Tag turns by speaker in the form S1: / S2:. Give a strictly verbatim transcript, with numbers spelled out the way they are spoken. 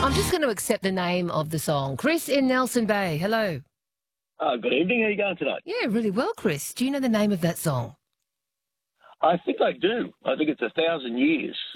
S1: I'm just going to accept the name of the song. Chris in Nelson Bay, hello.
S2: Uh, good evening. How are you going tonight?
S1: Yeah, really well, Chris. Do you know the name of that song?
S2: I think I do. I think it's A Thousand Years.